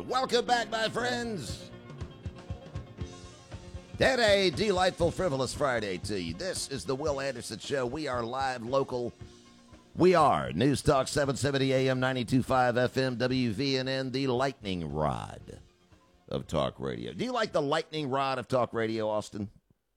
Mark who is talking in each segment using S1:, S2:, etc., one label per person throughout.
S1: Welcome back, my friends. And a delightful, frivolous Friday to you. This is the Will Anderson Show. We are live, local. We are News Talk 770 AM 92.5 FM WVNN, the lightning rod of talk radio. Do you like the lightning rod of talk radio, Austin?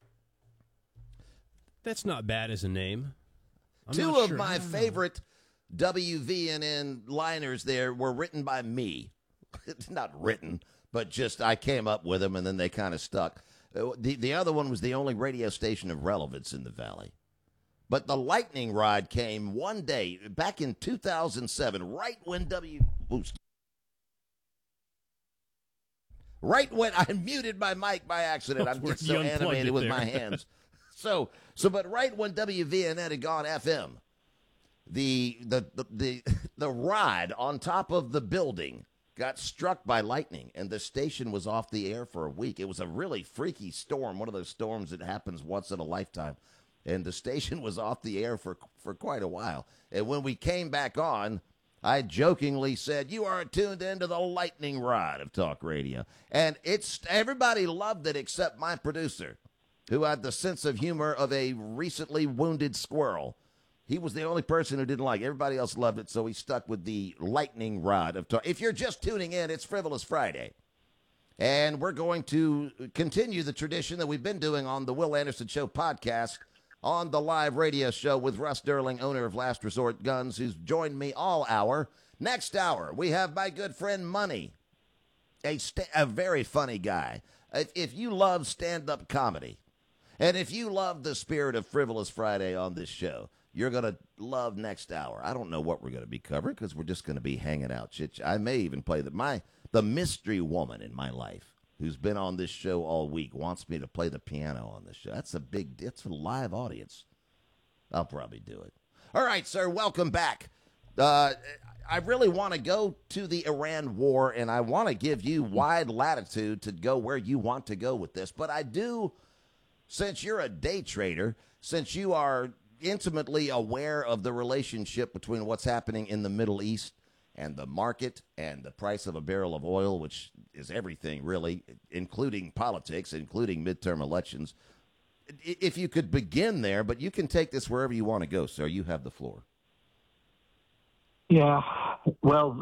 S2: That's not bad as a name.
S1: Two of my favorite WVNN liners there were written by me. Not written, but just I came up with them, and then they kind of stuck. The other one was the only radio station of relevance in the Valley. But the lightning rod came one day back in 2007, right when I muted my mic by accident. I'm just so animated with my hands. But right when WVNN had gone FM, the rod on top of the building got struck by lightning, and the station was off the air for a week. It was a really freaky storm, one of those storms that happens once in a lifetime. And the station was off the air for quite a while. And when we came back on, I jokingly said, "You are tuned into the lightning rod of talk radio." And everybody loved it except my producer, who had the sense of humor of a recently wounded squirrel. He was the only person who didn't like it. Everybody else loved it, so he stuck with the lightning rod of talk. If you're just tuning in, it's Frivolous Friday. And we're going to continue the tradition that we've been doing on the Will Anderson Show podcast on the live radio show with Russ Derling, owner of Last Resort Guns, who's joined me all hour. Next hour, we have my good friend Money, a very funny guy. If you love stand-up comedy, and if you love the spirit of Frivolous Friday on this show, you're going to love next hour. I don't know what we're going to be covering because we're just going to be hanging out. I may even play the mystery woman in my life who's been on this show all week wants me to play the piano on this show. It's a live audience. I'll probably do it. All right, sir, welcome back. I really want to go to the Iran war, and I want to give you wide latitude to go where you want to go with this. But I do, since you're a day trader, since you are intimately aware of the relationship between what's happening in the Middle East and the market and the price of a barrel of oil, which is everything really, including politics, including midterm elections. If you could begin there, but you can take this wherever you want to go, sir. You have the floor.
S3: Yeah, well,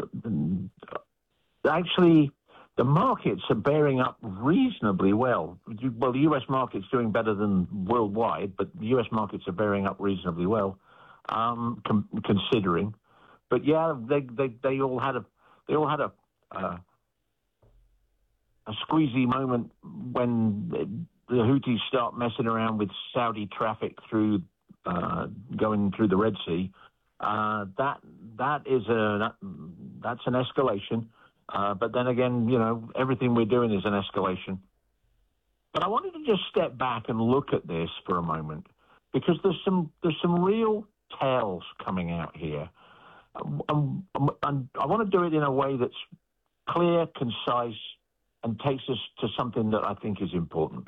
S3: actually, the markets are bearing up reasonably well. Well, the U.S. market's doing better than worldwide, but the U.S. markets are bearing up reasonably well, considering. But yeah, they all had a squeezy moment when the Houthis start messing around with Saudi traffic through going through the Red Sea. That's an escalation. But then again, everything we're doing is an escalation. But I wanted to just step back and look at this for a moment, because there's some real tales coming out here. And I want to do it in a way that's clear, concise, and takes us to something that I think is important.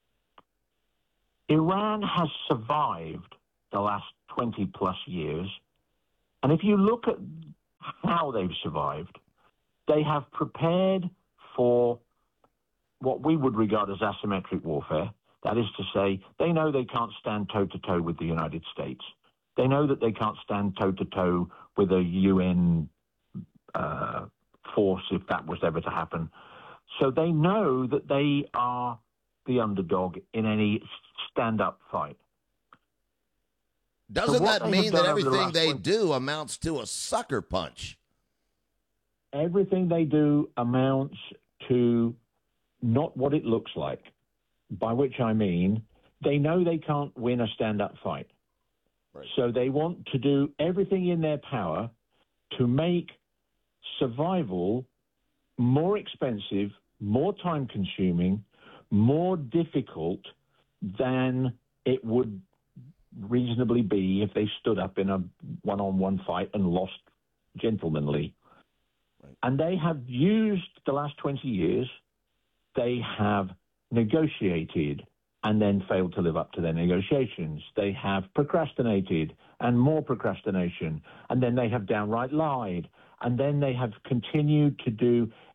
S3: Iran has survived the last 20-plus years, and if you look at how they've survived, they have prepared for what we would regard as asymmetric warfare. That is to say, they know they can't stand toe-to-toe with the United States. They know that they can't stand toe-to-toe with a UN force if that was ever to happen. So they know that they are the underdog in any stand-up fight.
S1: Doesn't that mean that everything they do amounts to a sucker punch?
S3: Everything they do amounts to not what it looks like, by which I mean they know they can't win a stand-up fight. Right. So they want to do everything in their power to make survival more expensive, more time-consuming, more difficult than it would reasonably be if they stood up in a one-on-one fight and lost gentlemanly. Right. And they have used the last 20 years, they have negotiated and then failed to live up to their negotiations. They have procrastinated and more procrastination, and then they have downright lied, and then they have continued to do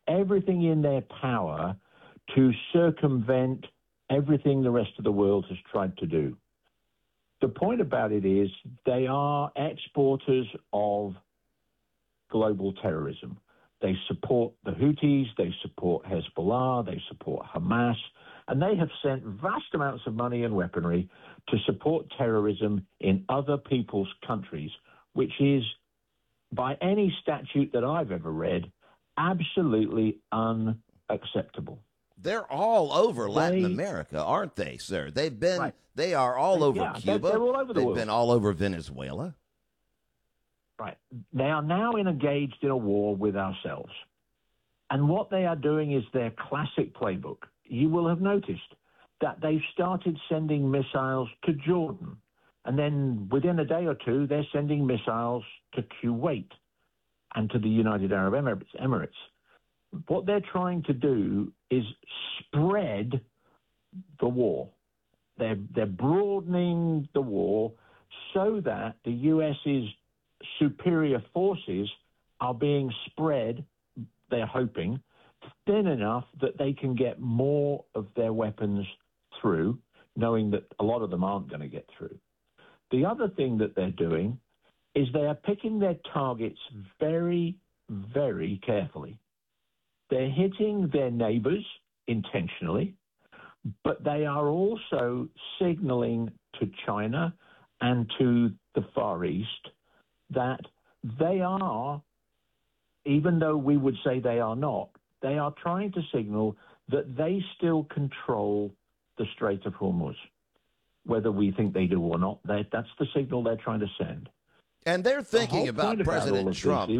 S3: everything in their power to circumvent everything the rest of the world has tried to do. The point about it is they are exporters of global terrorism. They support the Houthis, they support Hezbollah, they support Hamas, and they have sent vast amounts of money and weaponry to support terrorism in other people's countries, which is, by any statute that I've ever read, absolutely unacceptable.
S1: They're all over Latin America, aren't they, sir? They've been, right. They are all over Cuba.
S3: They're all over the world.
S1: They've been all over Venezuela.
S3: Right. They are now engaged in a war with ourselves. And what they are doing is their classic playbook. You will have noticed that they've started sending missiles to Jordan. And then within a day or two, they're sending missiles to Kuwait and to the United Arab Emirates. What they're trying to do is spread the war. They're broadening the war so that the U.S.'s superior forces are being spread, they're hoping, thin enough that they can get more of their weapons through, knowing that a lot of them aren't going to get through. The other thing that they're doing is they are picking their targets very, very carefully. They're hitting their neighbors intentionally, but they are also signaling to China and to the Far East that they are, even though we would say they are not, they are trying to signal that they still control the Strait of Hormuz. Whether we think they do or not, that's the signal they're trying to send.
S1: And they're thinking about President Trump.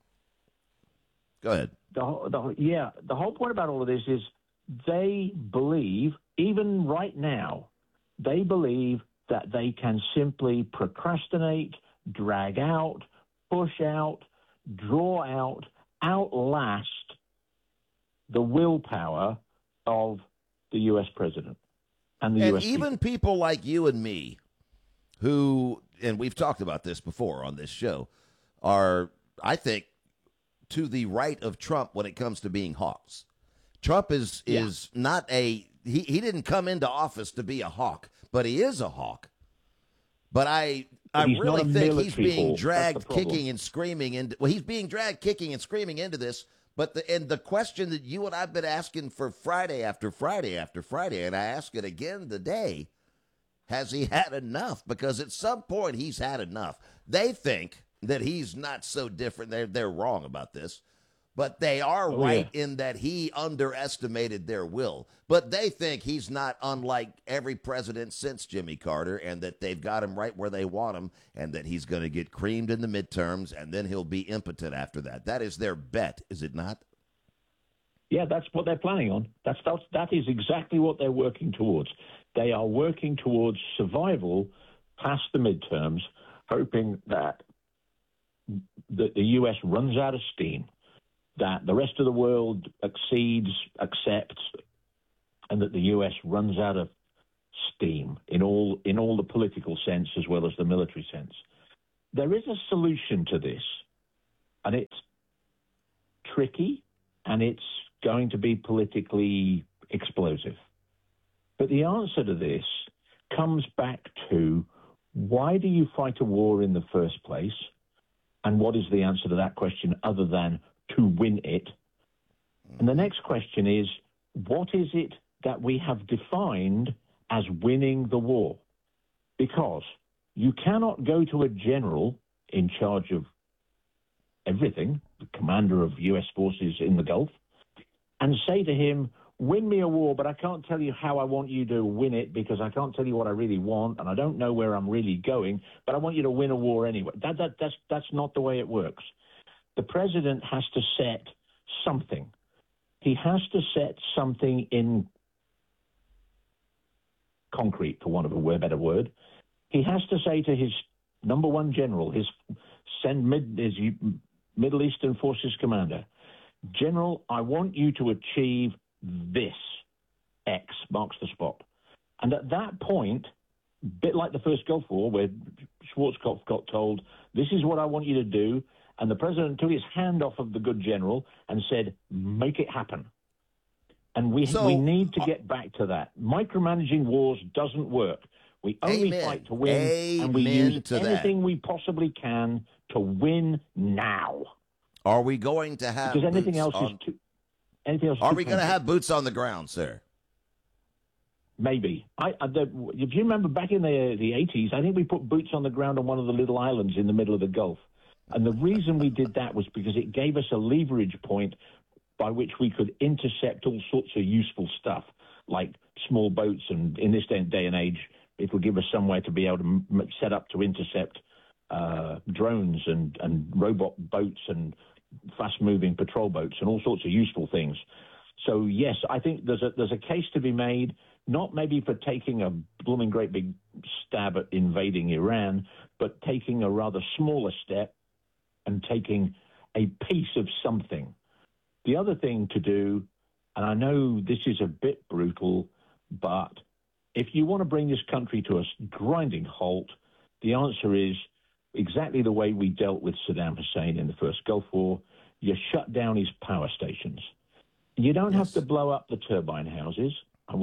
S1: Go ahead.
S3: The whole point about all of this is they believe, even right now, they believe that they can simply procrastinate, drag out, push out, draw out, outlast the willpower of the U.S. president and the U.S.
S1: even people like you and me who, and we've talked about this before on this show, are, I think, to the right of Trump when it comes to being hawks. Trump is not he didn't come into office to be a hawk, but he is a hawk. But I really think he's being dragged kicking and screaming into, he's being dragged kicking and screaming into this. But the question that you and I've been asking for Friday after Friday after Friday, and I ask it again today, has he had enough? Because at some point he's had enough. They think that he's not so different. They're wrong about this. But they are right in that he underestimated their will. But they think he's not unlike every president since Jimmy Carter, and that they've got him right where they want him, and that he's going to get creamed in the midterms, and then he'll be impotent after that. That is their bet, is it not?
S3: Yeah, that's what they're planning on. That is exactly what they're working towards. They are working towards survival past the midterms, hoping that the U.S. runs out of steam, that the rest of the world accepts, and that the U.S. runs out of steam in all the political sense as well as the military sense. There is a solution to this, and it's tricky, and it's going to be politically explosive. But the answer to this comes back to, why do you fight a war in the first place? And what is the answer to that question other than to win it? And the next question is, what is it that we have defined as winning the war? Because you cannot go to a general in charge of everything, the commander of U.S. forces in the Gulf, and say to him, win me a war, but I can't tell you how I want you to win it, because I can't tell you what I really want, and I don't know where I'm really going, but I want you to win a war anyway. That's not the way it works. The president has to set something. He has to set something in concrete, for want of a better word. He has to say to his number one general, his Middle Eastern Forces commander, General, I want you to achieve this. X marks the spot. And at that point, a bit like the first Gulf War, where Schwarzkopf got told, this is what I want you to do, And the president took his hand off of the good general and said, make it happen. And we need to get back to that. Micromanaging wars doesn't work. We only fight to win, and we use anything we possibly can to win now.
S1: Are we going to have
S3: Because anything else is
S1: Are we going to have boots on the ground, sir?
S3: Maybe. If you remember back in the 80s, I think we put boots on the ground on one of the little islands in the middle of the Gulf. And the reason we did that was because it gave us a leverage point by which we could intercept all sorts of useful stuff, like small boats. And in this day and age, it will give us somewhere to be able to set up to intercept drones and robot boats and fast-moving patrol boats and all sorts of useful things. So, yes, I think there's a case to be made, not maybe for taking a blooming great big stab at invading Iran, but taking a rather smaller step and taking a piece of something. The other thing to do, and I know this is a bit brutal, but if you want to bring this country to a grinding halt, the answer is exactly the way we dealt with Saddam Hussein in the first Gulf War. You shut down his power stations. You don't have to blow up the turbine houses.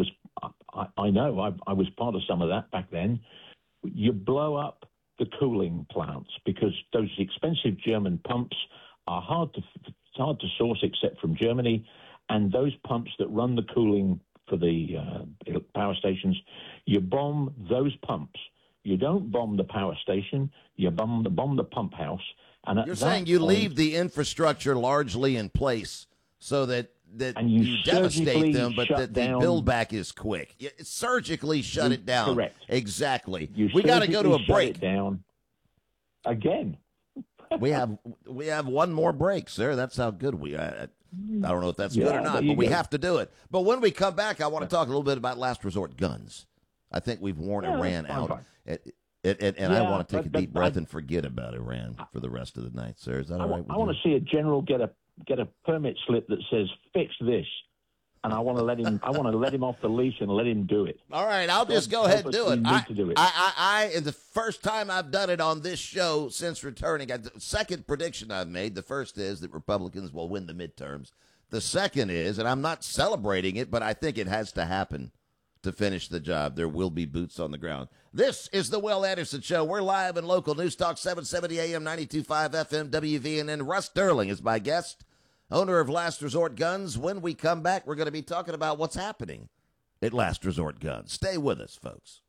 S3: I know I was part of some of that back then. You blow up the cooling plants because those expensive German pumps are hard to source except from Germany, and those pumps that run the cooling for the power stations, you bomb those pumps. You don't bomb the power station. You bomb the pump house. And
S1: you're saying you leave the infrastructure largely in place so that you devastate them, but that the build back is quick. You surgically shut it down.
S3: Correct.
S1: Exactly. We got to go to a break.
S3: Shut it down again.
S1: we have one more break, sir. That's how good we are. I don't know if that's good or not, but we have to do it. But when we come back, I want to talk a little bit about last resort guns. I think we've worn Iran out. And I want to take a deep breath and forget about Iran for the rest of the night, sir. Is that all right with you?
S3: I want to see a general get a permit slip that says "fix this," and I want to let him off the leash and let him do it.
S1: All right, I'll just go ahead and do it. I the first time I've done it on this show since returning. The second prediction I've made. The first is that Republicans will win the midterms. The second is, and I'm not celebrating it, but I think it has to happen to finish the job. There will be boots on the ground. This is the Will Anderson Show. We're live in local News Talk 770 AM 92.5 FM WVNN. Russ Sterling is my guest, owner of Last Resort Guns. When we come back, we're going to be talking about what's happening at Last Resort Guns. Stay with us, folks.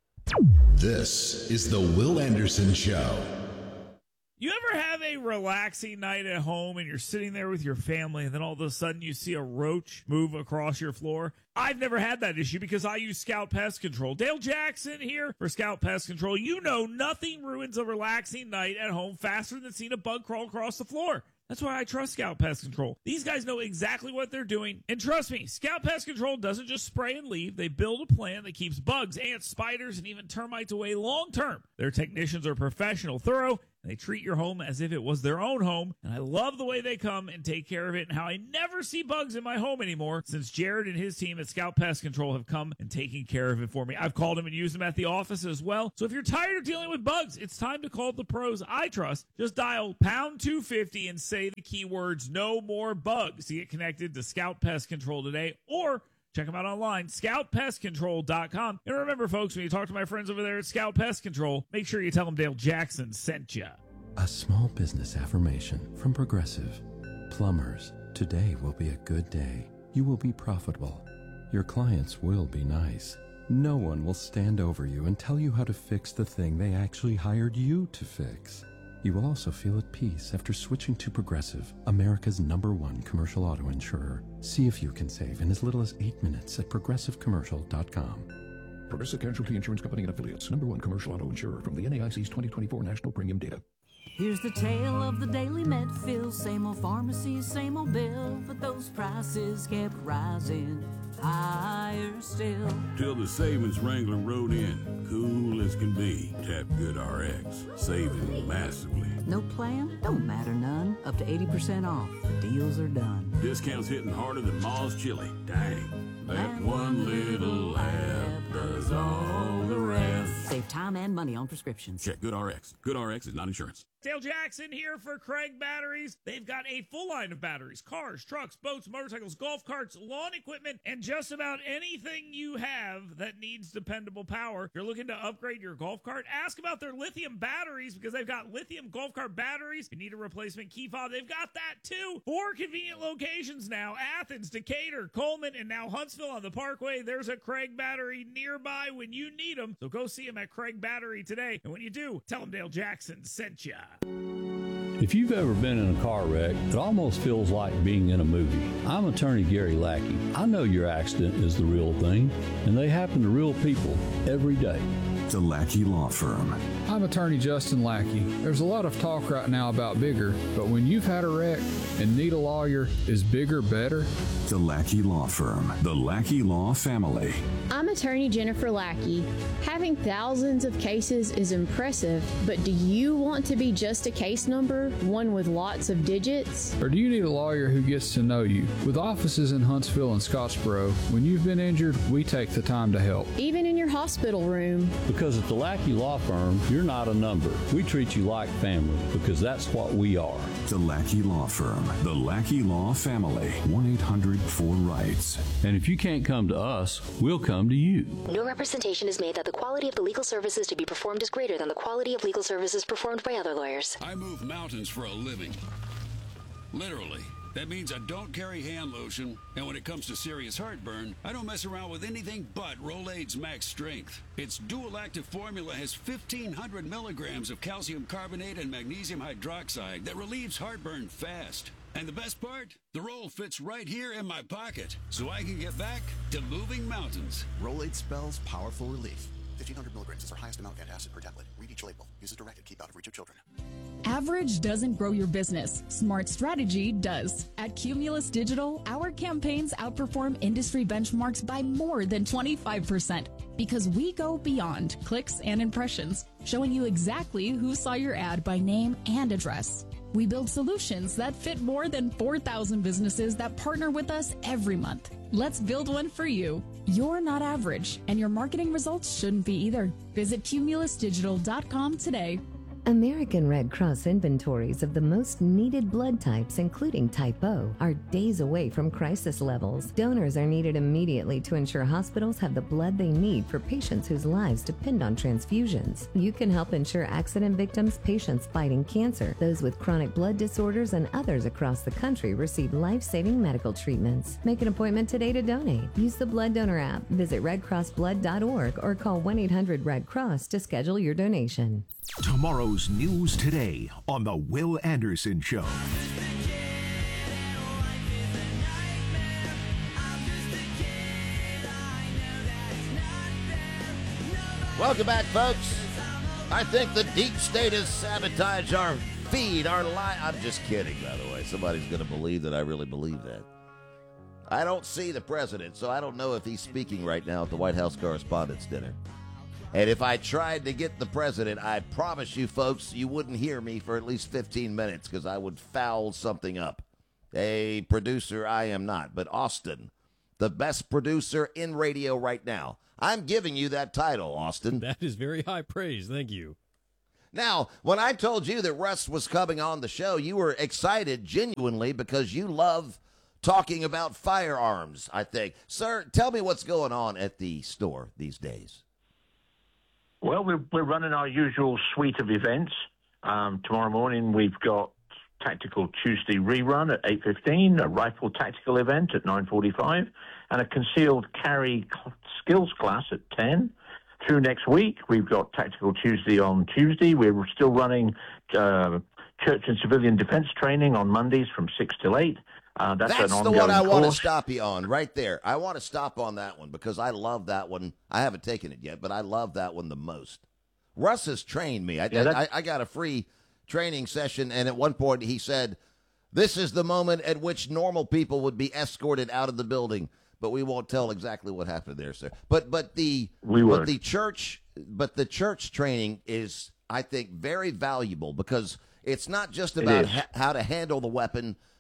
S4: This is the Will Anderson Show.
S5: You ever have a relaxing night at home and you're sitting there with your family and then all of a sudden you see a roach move across your floor? I've never had that issue because I use Scout Pest Control. Dale Jackson here for Scout Pest Control. You know nothing ruins a relaxing night at home faster than seeing a bug crawl across the floor. That's why I trust Scout Pest Control. These guys know exactly what they're doing. And trust me, Scout Pest Control doesn't just spray and leave. They build a plan that keeps bugs, ants, spiders, and even termites away long term. Their technicians are professional, thorough, and they treat your home as if it was their own home. And I love the way they come and take care of it and how I never see bugs in my home anymore since Jared and his team at Scout Pest Control have come and taken care of it for me. I've called them and used them at the office as well. So if you're tired of dealing with bugs, it's time to call the pros I trust. Just dial pound 250 and say the keywords "no more bugs" to get connected to Scout Pest Control today, or check them out online, scoutpestcontrol.com. And remember, folks, when you talk to my friends over there at Scout Pest Control, make sure you tell them Dale Jackson sent you.
S6: A small business affirmation from Progressive. Plumbers, today will be a good day. You will be profitable. Your clients will be nice. No one will stand over you and tell you how to fix the thing they actually hired you to fix. You will also feel at peace after switching to Progressive, America's #1 commercial auto insurer. See if you can save in as little as 8 minutes at progressivecommercial.com.
S7: Progressive Casualty Insurance Company and Affiliates, #1 commercial auto insurer from the NAIC's 2024 National Premium Data.
S8: Here's the tale of the daily Medfill. Same old pharmacy, same old bill, but those prices kept rising higher still.
S9: Till the savings wrangler rode in, cool as can be. Tap Good RX, saving massively.
S8: No plan? Don't matter none. Up to 80% off. The deals are done.
S9: Discounts hitting harder than Ma's chili. Dang. That one little app does all the rest.
S8: Save time and money on prescriptions.
S9: Check GoodRx. GoodRx is not insurance.
S5: Dale Jackson here for Craig Batteries. They've got a full line of batteries, cars, trucks, boats, motorcycles, golf carts, lawn equipment, and just about anything you have that needs dependable power. If you're looking to upgrade your golf cart, ask about their lithium batteries because they've got lithium golf cart batteries. If you need a replacement key fob, they've got that too. 4 convenient locations now: Athens, Decatur, Coleman, and now Huntsville on the Parkway. There's a Craig Battery nearby when you need them. So go see them at Craig Battery today. And when you do, tell them Dale Jackson sent ya.
S10: If you've ever been in a car wreck, it almost feels like being in a movie. I'm attorney Gary Lackey. I know your accident is the real thing, and they happen to real people every day.
S4: The Lackey Law Firm.
S11: I'm attorney Justin Lackey. There's a lot of talk right now about bigger, but when you've had a wreck and need a lawyer, is bigger better?
S4: The Lackey Law Firm. The Lackey Law Family.
S12: I'm attorney Jennifer Lackey. Having thousands of cases is impressive, but do you want to be just a case number, one with lots of digits?
S11: Or do you need a lawyer who gets to know you? With offices in Huntsville and Scottsboro, when you've been injured, we take the time to help.
S12: Even in your hospital room.
S10: Because at the Lackey Law Firm, you're not a number. We treat you like family because that's what we are.
S4: The Lackey Law Firm. The Lackey Law Family. 1-800-4-RIGHTS.
S10: And if you can't come to us, we'll come to you.
S13: No representation is made that the quality of the legal services to be performed is greater than the quality of legal services performed by other lawyers.
S9: I move mountains for a living. Literally. That means I don't carry hand lotion, and when it comes to serious heartburn, I don't mess around with anything but Rolaids Max Strength. Its dual-active formula has 1,500 milligrams of calcium carbonate and magnesium hydroxide that relieves heartburn fast. And the best part? The roll fits right here in my pocket, so I can get back to moving mountains.
S14: Rolaids spells powerful relief. 1,500 milligrams is our highest amount of antacid per tablet. Read each label. Use as directed. Keep out of reach of children.
S15: Average doesn't grow your business. Smart strategy does. At Cumulus Digital, our campaigns outperform industry benchmarks by more than 25% because we go beyond clicks and impressions, showing you exactly who saw your ad by name and address. We build solutions that fit more than 4,000 businesses that partner with us every month. Let's build one for you. You're not average, and your marketing results shouldn't be either. Visit cumulusdigital.com today.
S16: American Red Cross inventories of the most needed blood types, including type O, are days away from crisis levels. Donors are needed immediately to ensure hospitals have the blood they need for patients whose lives depend on transfusions. You can help ensure accident victims, patients fighting cancer, those with chronic blood disorders, and others across the country receive life-saving medical treatments. Make an appointment today to donate. Use the Blood Donor app, visit redcrossblood.org, or call 1-800-RED-CROSS to schedule your donation.
S17: Tomorrow's news today on The Will Anderson Show.
S1: Welcome back, folks. I think the deep state has sabotaged our feed, our live. I'm just kidding, by the way. Somebody's going to believe that I really believe that. I don't see the president, so I don't know if he's speaking right now at the White House Correspondents' Dinner. And if I tried to get the president, I promise you, folks, you wouldn't hear me for at least 15 minutes because I would foul something up. A producer I am not, but Austin, the best producer in radio right now. I'm giving you that title, Austin.
S2: That is very high praise. Thank you.
S1: Now, when I told you that Russ was coming on the show, you were excited genuinely because you love talking about firearms, I think. Sir, tell me what's going on at the store these days.
S3: Well, we're running our usual suite of events. Tomorrow morning, we've got Tactical Tuesday rerun at 8:15, a rifle tactical event at 9:45, and a concealed carry skills class at 10. Through next week, we've got Tactical Tuesday on Tuesday. We're still running church and civilian defense training on Mondays from 6 till 8. That's an ongoing
S1: the one I want to
S3: course.
S1: stop you on right there. I want to stop on that one because I love that one. I haven't taken it yet, but I love that one the most. Russ has trained me. I got a free training session, and at one point he said, this is the moment at which normal people would be escorted out of the building, but we won't tell exactly what happened there, sir. But the church training is, I think, very valuable because it's not just about how to handle the weapon,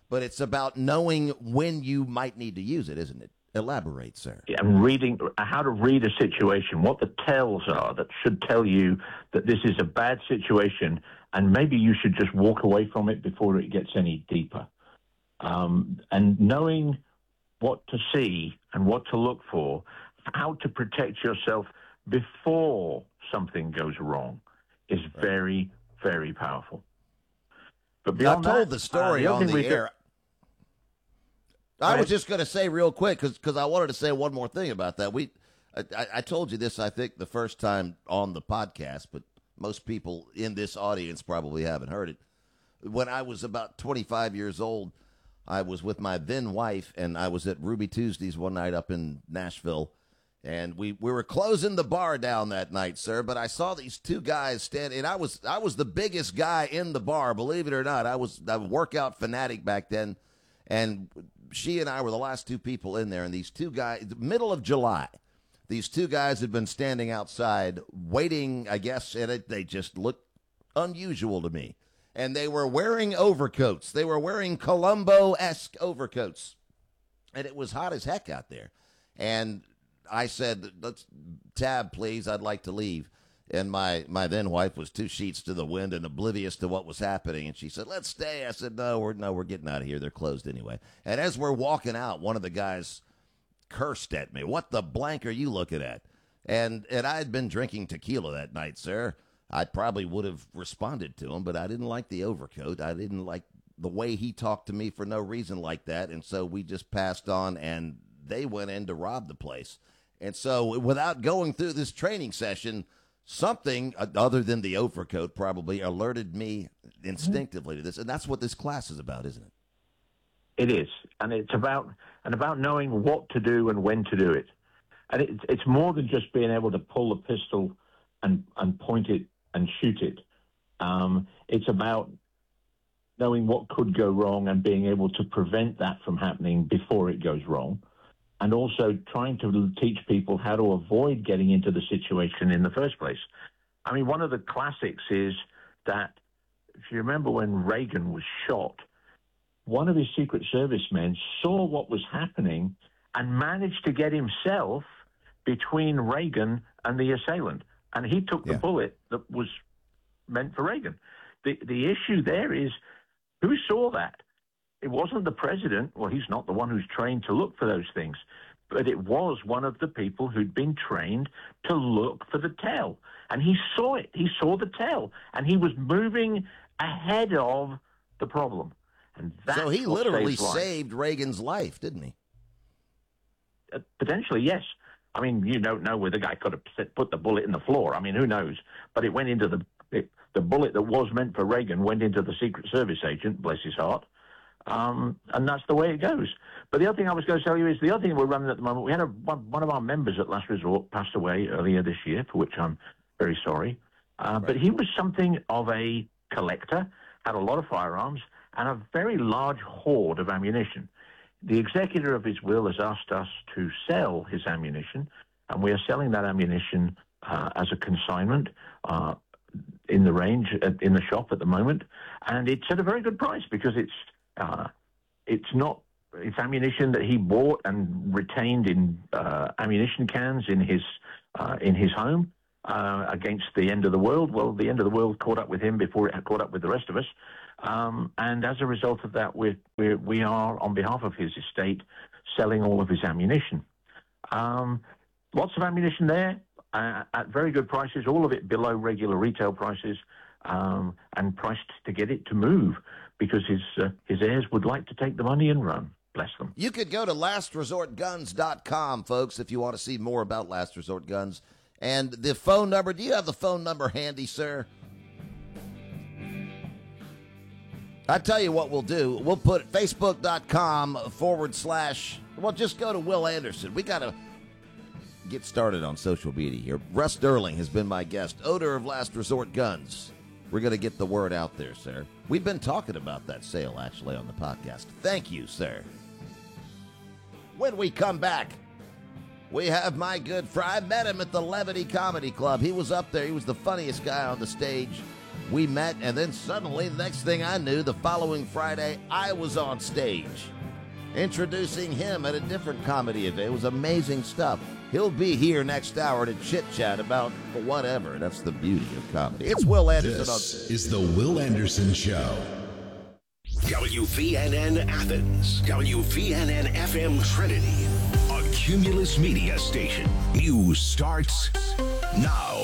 S1: but it's about knowing when you might need to use it, isn't it? Elaborate, sir.
S3: And reading how to read a situation, what the tells are that should tell you that this is a bad situation, and maybe you should just walk away from it before it gets any deeper. And knowing what to see and what to look for, how to protect yourself before something goes wrong is very, very powerful. But beyond
S1: I told the story on the air. I was just going to say real quick, because I wanted to say one more thing about that. I told you this, I think, the first time on the podcast, but most people in this audience probably haven't heard it. When I was about 25 years old, I was with my then wife, and I was at Ruby Tuesdays one night up in Nashville, and we were closing the bar down that night, sir, but I saw these two guys standing, and I was the biggest guy in the bar, believe it or not. I was a workout fanatic back then, and she and I were the last two people in there, and these two guys, the middle of July, these two guys had been standing outside waiting, I guess, and they just looked unusual to me. And they were wearing overcoats. They were wearing Columbo-esque overcoats. And it was hot as heck out there. And I said, "Let's tab, please. I'd like to leave." And my then wife was two sheets to the wind and oblivious to what was happening. And she said, "Let's stay." I said, No, we're getting out of here. They're closed anyway. And as we're walking out, one of the guys cursed at me. "What the blank are you looking at?" And I had been drinking tequila that night, sir. I probably would have responded to him, but I didn't like the overcoat. I didn't like the way he talked to me for no reason like that. And so we just passed on, and they went in to rob the place. And so without going through this training session, something other than the overcoat probably alerted me instinctively to this. And that's what this class is about, isn't it?
S3: It is. And it's about knowing what to do and when to do it. And it's more than just being able to pull a pistol and point it and shoot it. It's about knowing what could go wrong and being able to prevent that from happening before it goes wrong. And also trying to teach people how to avoid getting into the situation in the first place. I mean, one of the classics is that, if you remember when Reagan was shot, one of his Secret Service men saw what was happening and managed to get himself between Reagan and the assailant. And he took the bullet that was meant for Reagan. The issue there is, who saw that? It wasn't the president. Well, he's not the one who's trained to look for those things. But it was one of the people who'd been trained to look for the tell. And he saw it. He saw the tell. And he was moving ahead of the problem. And that's
S1: so he literally saved Reagan's life, didn't he?
S3: Potentially, yes. I mean, you don't know where the guy could have put the bullet in the floor. I mean, who knows? But it went into the bullet that was meant for Reagan went into the Secret Service agent, bless his heart. And that's the way it goes. But the other thing I was going to tell you is the other thing we're running at the moment, we had one of our members at Last Resort passed away earlier this year, for which I'm very sorry. But he was something of a collector, had a lot of firearms, and a very large hoard of ammunition. The executor of his will has asked us to sell his ammunition, and we are selling that ammunition as a consignment in the range, in the shop at the moment. And it's at a very good price because it's ammunition that he bought and retained in ammunition cans in his home against the end of the world. Well, the end of the world caught up with him before it had caught up with the rest of us. And as a result of that, we are, on behalf of his estate, selling all of his ammunition. Lots of ammunition there at very good prices, all of it below regular retail prices, and priced to get it to move, because his heirs would like to take the money and run. Bless them.
S1: You could go to lastresortguns.com, folks, if you want to see more about Last Resort Guns. And the phone number, do you have the phone number handy, sir? I tell you what we'll do. We'll put facebook.com/ well, just go to Will Anderson. We got to get started on social media here. Russ Sterling has been my guest, owner of Last Resort Guns. We're going to get the word out there, sir. We've been talking about that sale, actually, on the podcast. Thank you, sir. When we come back, we have my good friend. I met him at the Levity Comedy Club. He was up there. He was the funniest guy on the stage. We met, and then suddenly, the next thing I knew, the following Friday, I was on stage introducing him at a different comedy event. It was amazing stuff. He'll be here next hour to chit-chat about whatever. That's the beauty of comedy. It's Will Anderson.
S18: This is the Will Anderson Show. WVNN Athens, WVNN FM Trinity, a Cumulus Media station. News starts now.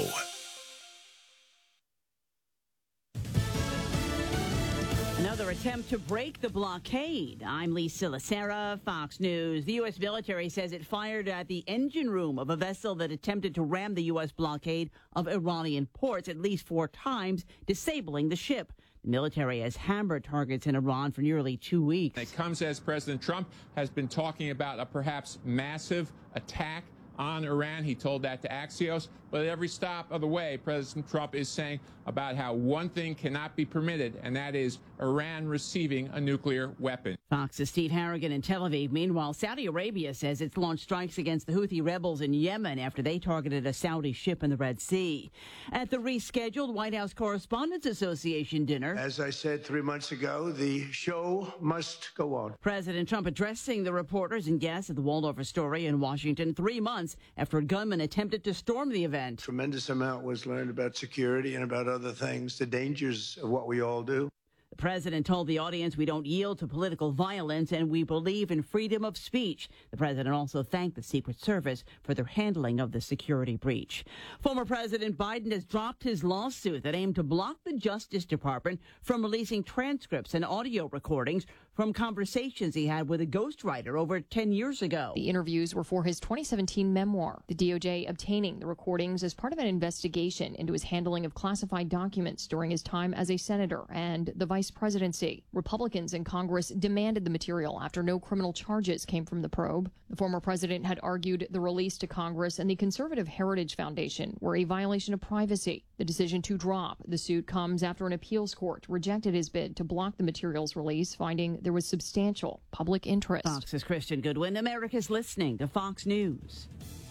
S19: Another attempt to break the blockade. I'm Lisa Lacera, Fox News. The U.S. military says it fired at the engine room of a vessel that attempted to ram the U.S. blockade of Iranian ports at least 4 times, disabling the ship. The military has hammered targets in Iran for nearly 2 weeks.
S20: It comes as President Trump has been talking about a perhaps massive attack on Iran. He told that to Axios. But at every stop of the way, President Trump is saying about how one thing cannot be permitted, and that is Iran receiving a nuclear weapon.
S19: Fox's Steve Harrigan in Tel Aviv. Meanwhile, Saudi Arabia says it's launched strikes against the Houthi rebels in Yemen after they targeted a Saudi ship in the Red Sea. At the rescheduled White House Correspondents Association dinner,
S21: as I said 3 months ago, the show must go on.
S19: President Trump addressing the reporters and guests at the Waldorf Astoria in Washington 3 months after a gunman attempted to storm the event.
S21: Tremendous amount was learned about security and about other things, the dangers of what we all do.
S19: The president told the audience, we don't yield to political violence and we believe in freedom of speech. The president also thanked the Secret Service for their handling of the security breach. Former President Biden has dropped his lawsuit that aimed to block the Justice Department from releasing transcripts and audio recordings from conversations he had with a ghostwriter over 10 years ago.
S12: The interviews were for his 2017 memoir, the DOJ obtaining the recordings as part of an investigation into his handling of classified documents during his time as a senator and the vice presidency. Republicans in Congress demanded the material after no criminal charges came from the probe. The former president had argued the release to Congress and the Conservative Heritage Foundation were a violation of privacy. The decision to drop the suit comes after an appeals court rejected his bid to block the material's release, finding there was substantial public interest.
S19: Fox's Christian Goodwin. America's listening to Fox News.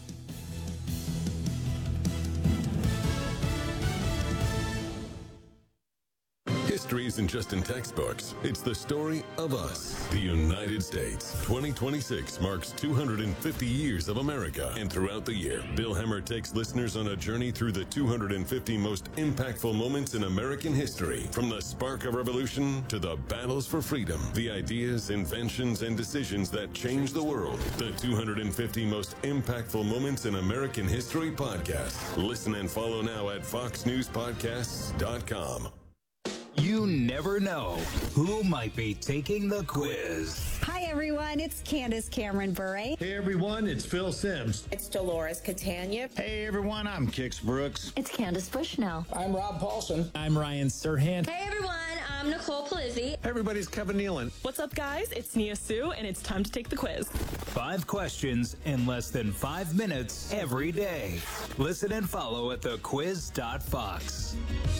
S22: History isn't just in textbooks. It's the story of us, the United States. 2026 marks 250 years of America. And throughout the year, Bill Hemmer takes listeners on a journey through the 250 most impactful moments in American history. From the spark of revolution to the battles for freedom, the ideas, inventions, and decisions that changed the world. The 250 most impactful moments in American history podcast. Listen and follow now at foxnewspodcasts.com.
S23: You never know who might be taking the quiz.
S24: Hi, everyone. It's Candace Cameron Bure.
S25: Hey, everyone. It's Phil Sims.
S24: It's Dolores Catania.
S25: Hey, everyone. I'm Kix Brooks.
S24: It's Candace Bushnell.
S25: I'm Rob Paulson.
S26: I'm Ryan Serhant.
S27: Hey, everyone. I'm Nicole Palizzi.
S25: Everybody's Kevin Nealon.
S28: What's up, guys? It's Nia Sue, and it's time to take the quiz.
S23: 5 questions in less than 5 minutes every day. Listen and follow at thequiz.fox.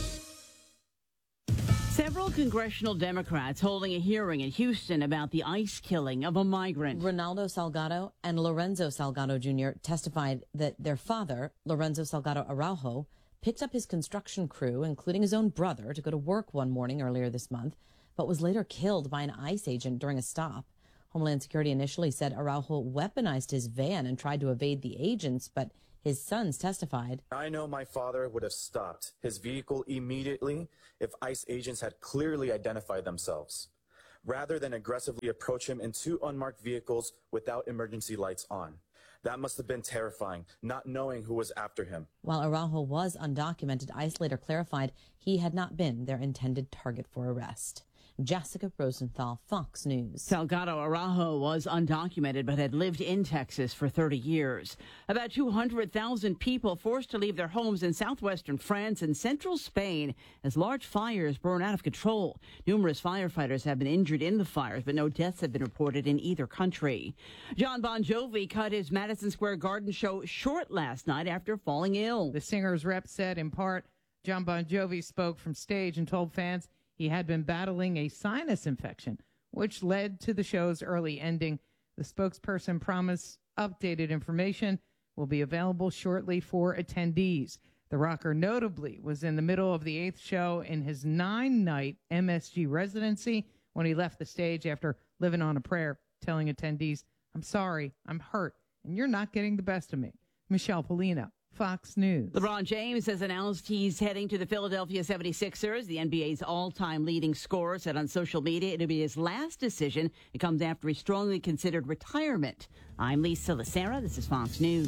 S19: Several congressional Democrats holding a hearing in Houston about the ICE killing of a migrant.
S29: Ronaldo Salgado and Lorenzo Salgado Jr. testified that their father, Lorenzo Salgado Araujo, picked up his construction crew, including his own brother, to go to work one morning earlier this month, but was later killed by an ICE agent during a stop. Homeland Security initially said Araujo weaponized his van and tried to evade the agents, but his sons testified.
S30: I know my father would have stopped his vehicle immediately if ICE agents had clearly identified themselves, rather than aggressively approach him in 2 unmarked vehicles without emergency lights on. That must have been terrifying, not knowing who was after him.
S29: While Araujo was undocumented, ICE later clarified he had not been their intended target for arrest. Jessica Rosenthal, Fox News.
S19: Salgado Araujo was undocumented but had lived in Texas for 30 years. About 200,000 people forced to leave their homes in southwestern France and central Spain as large fires burn out of control. Numerous firefighters have been injured in the fires, but no deaths have been reported in either country. Jon Bon Jovi cut his Madison Square Garden show short last night after falling ill.
S31: The singer's rep said, in part, Jon Bon Jovi spoke from stage and told fans he had been battling a sinus infection, which led to the show's early ending. The spokesperson promised updated information will be available shortly for attendees. The rocker notably was in the middle of the 8th show in his 9-night MSG residency when he left the stage after living on a prayer, telling attendees, "I'm sorry, I'm hurt, and you're not getting the best of me." Michelle Polino, Fox News.
S19: LeBron James has announced he's heading to the Philadelphia 76ers, the NBA's all-time leading scorer, said on social media it'll be his last decision. It comes after he strongly considered retirement. I'm Lisa Lacera. This is Fox News.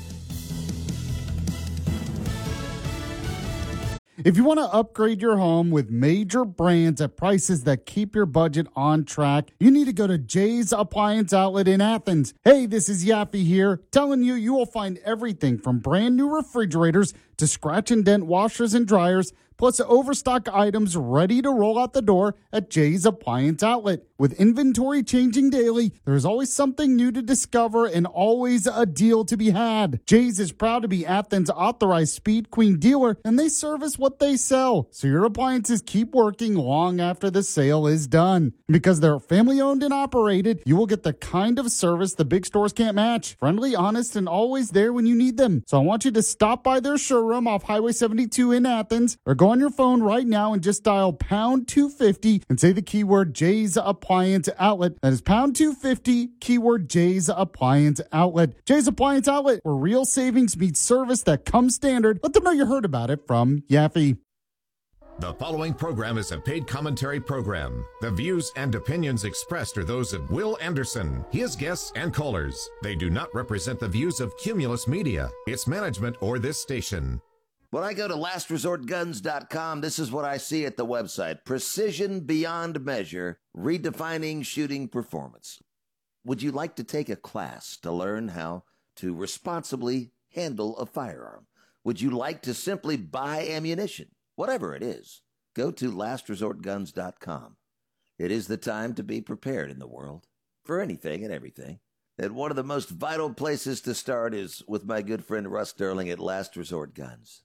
S4: If you want to upgrade your home with major brands at prices that keep your budget on track, you need to go to Jay's Appliance Outlet in Athens. Hey, this is Yaffe here, telling you will find everything from brand new refrigerators to scratch and dent washers and dryers, plus overstock items ready to roll out the door at Jay's Appliance Outlet. With inventory changing daily, there's always something new to discover and always a deal to be had. Jay's is proud to be Athens' authorized Speed Queen dealer, and they service what they sell, so your appliances keep working long after the sale is done. Because they're family owned and operated, you will get the kind of service the big stores can't match. Friendly, honest, and always there when you need them. So I want you to stop by their showroom off Highway 72 in Athens, or go on your phone right now and just dial pound 250 and say the keyword Jay's Appliance Outlet. That is pound 250, keyword Jay's Appliance Outlet. Jay's Appliance Outlet, where real savings meets service that comes standard. Let them know you heard about it from Yaffe.
S5: The following program is a paid commentary program. The views and opinions expressed are those of Will Anderson, his guests, and callers. They do not represent the views of Cumulus Media, its management, or this station.
S1: When I go to lastresortguns.com, this is what I see at the website. Precision beyond measure, redefining shooting performance. Would you like to take a class to learn how to responsibly handle a firearm? Would you like to simply buy ammunition? Whatever it is, go to lastresortguns.com. It is the time to be prepared in the world for anything and everything. And one of the most vital places to start is with my good friend Russ Sterling at Last Resort Guns.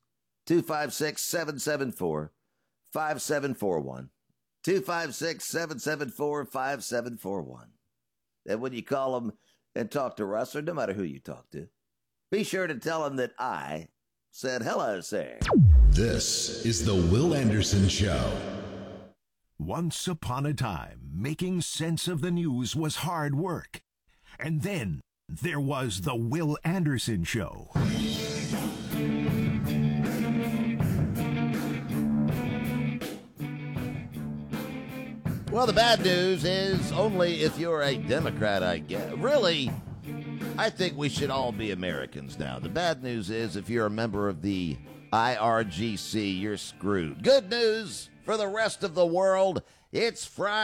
S1: 256-774-5741. 256-774-5741. And when you call him and talk to Russ, or no matter who you talk to, be sure to tell him that I said hello, sir.
S18: This is the Will Anderson Show.
S17: Once upon a time, making sense of the news was hard work. And then there was the Will Anderson Show.
S1: Well, the bad news is only if you're a Democrat, I guess. Really, I think we should all be Americans now. The bad news is if you're a member of the IRGC, you're screwed. Good news for the rest of the world. It's Friday.